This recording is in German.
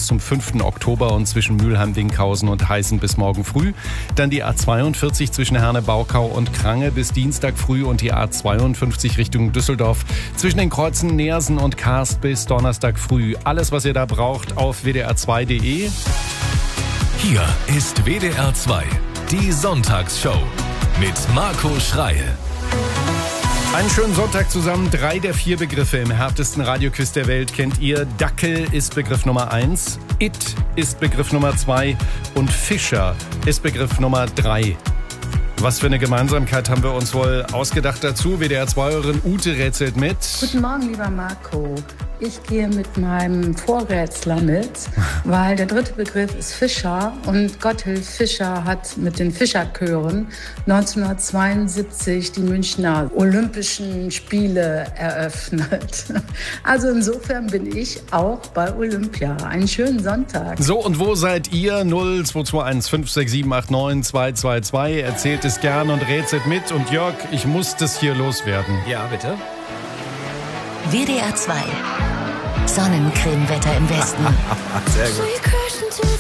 zum 5. Oktober und zwischen Mülheim-Dinkhausen und Heißen bis morgen früh. Dann die A42 zwischen Herne-Baukau und Krange bis Dienstag früh und die A52 Richtung Düsseldorf zwischen den Kreuzen Neersen und Karst bis Donnerstag früh. Alles, was ihr da braucht, auf wdr2.de. Hier ist WDR 2, die Sonntagsshow mit Marco Schreil. Einen schönen Sonntag zusammen. 3 der 4 Begriffe im härtesten Radioquiz der Welt kennt ihr. Dackel ist Begriff Nummer 1, It ist Begriff Nummer 2 und Fischer ist Begriff Nummer 3. Was für eine Gemeinsamkeit haben wir uns wohl ausgedacht dazu? WDR-2-Hörerin Ute rätselt mit. Guten Morgen, lieber Marco. Ich gehe mit meinem Vorrätsler mit, weil der dritte Begriff ist Fischer und Gotthilf Fischer hat mit den Fischerchören 1972 die Münchner Olympischen Spiele eröffnet. Also insofern bin ich auch bei Olympia. Einen schönen Sonntag. So, und wo seid ihr? 0221 56789 222. Erzählt es gern und rätselt mit. Und Jörg, ich muss das hier loswerden. Ja, bitte. WDR 2. Sonnencremewetter im Westen. Sehr gut.